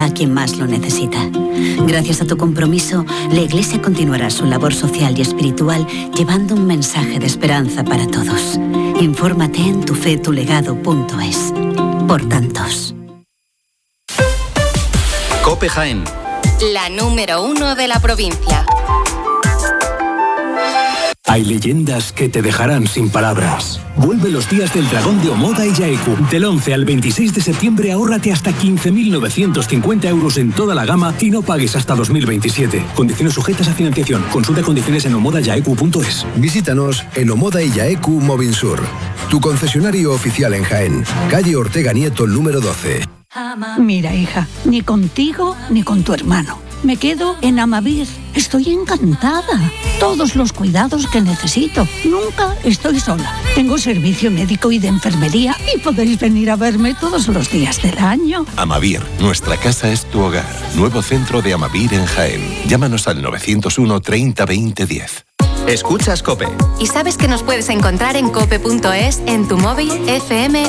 a quien más lo necesita. Gracias a tu compromiso, la Iglesia continuará su labor social y espiritual llevando un mensaje de esperanza para todos. Infórmate en tufetulegado.es. Por tantos. COPE Jaén. La número 1 de la provincia. Hay leyendas que te dejarán sin palabras. Vuelve los días del dragón de Omoda y Yaeku. Del 11 al 26 de septiembre ahórrate hasta 15.950 euros en toda la gama y no pagues hasta 2027. Condiciones sujetas a financiación. Consulta condiciones en omodayaeku.es. Visítanos en Omoda y Yaeku Movinsur, tu concesionario oficial en Jaén. Calle Ortega Nieto, número 12. Mira, hija, ni contigo ni con tu hermano. Me quedo en Amavir. Estoy encantada. Todos los cuidados que necesito. Nunca estoy sola. Tengo servicio médico y de enfermería y podéis venir a verme todos los días del año. Amavir, nuestra casa es tu hogar. Nuevo centro de Amavir en Jaén. Llámanos al 901 30 20 10. Escuchas COPE. ¿Y sabes que nos puedes encontrar en cope.es, en tu móvil, FM